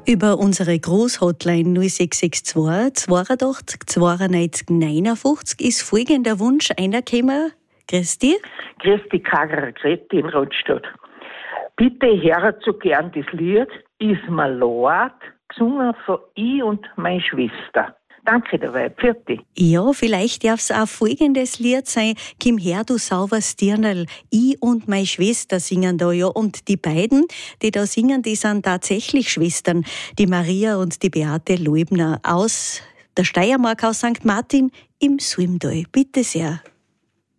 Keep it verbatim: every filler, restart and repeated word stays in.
Über unsere Großhotline null sechs sechs zwei zweiundachtzig zweiundneunzig neunundfünfzig ist folgender Wunsch eingekommen. Grüß dich. Grüß dich, Kagra Grete in Rotstadt. Bitte höret so gern das Lied Is mir leid, gesungen von ich und meine Schwester. Danke dabei, Pfiat. Ja, vielleicht darf es auch folgendes Lied sein. Komm her, du sauberes Dirndl. Ich und meine Schwester singen da, ja. Und die beiden, die da singen, die sind tatsächlich Schwestern. Die Maria und die Beate Leubner aus der Steiermark, aus Sankt Martin im Sulmtal. Bitte sehr.